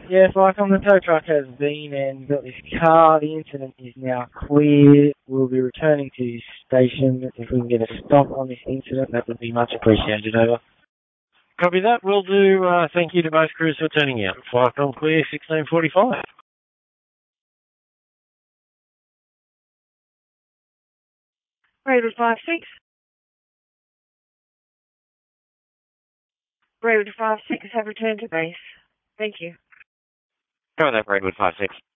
Yeah, Falcon, the tow truck has been and got this car. The incident is now clear. We'll be returning to station. If we can get a stop on this incident, that would be much appreciated. Over. Copy that. We'll do. Thank you to both crews for turning out. Falcon clear, 16:45. Braidwood 5-6. Braidwood 5-6 have returned to base. Thank you. Go with that, Braidwood 5-6.